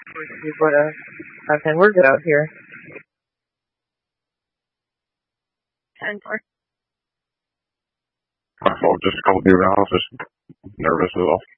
See what how can work it out here. 10-4. So just a couple new rounds, just nervous as well.